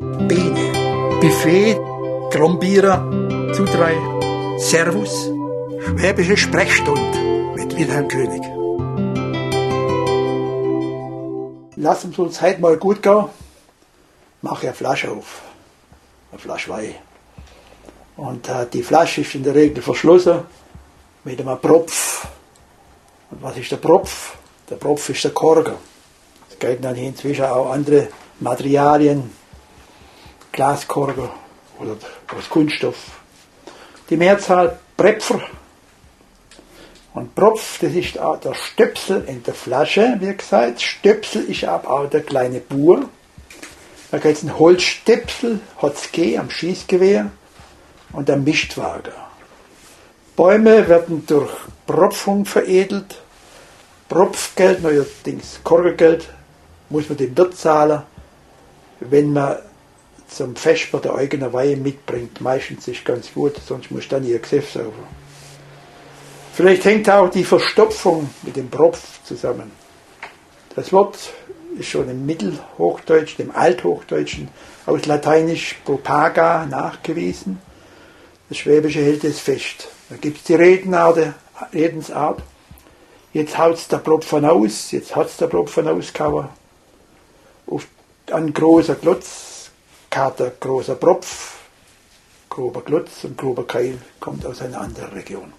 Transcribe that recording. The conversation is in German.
Biene, Buffet, Grombierer, Zudrei, Servus, Schwäbische Sprechstunde mit Wilhelm König. Lass uns heute mal gut gehen. Mach eine Flasche auf. Eine Flasche Wein. Und die Flasche ist in der Regel verschlossen mit einem Propf. Und was ist der Propf? Der Propf ist der Korger. Es gelten dann inzwischen auch andere Materialien, Glaskorger oder aus Kunststoff. Die Mehrzahl Prepfer. Und Propf, das ist auch der Stöpsel in der Flasche, wie gesagt. Stöpsel ist aber auch der kleine Bur. Da gibt es einen Holzstöpsel, hat es am Schießgewehr und am Mischwagen. Bäume werden durch Propfung veredelt. Propfgeld, neuerdings Korgergeld, muss man dem Wirt zahlen, wenn man zum Vesper der eigenen Wein mitbringt. Meistens ist ganz gut, sonst muss dann ihr Gesäff sauber. Vielleicht hängt auch die Verstopfung mit dem Propf zusammen. Das Wort ist schon im Mittelhochdeutschen, im Althochdeutschen, aus Lateinisch propaga nachgewiesen. Das Schwäbische hält es fest. Da gibt es die Redensart. Jetzt haut's der Propfen aus, jetzt hat's der Propfen ausgehauen. Auf ein großer Klotz, Kater großer Propf, grober Klotz und grober Keil kommt aus einer anderen Region.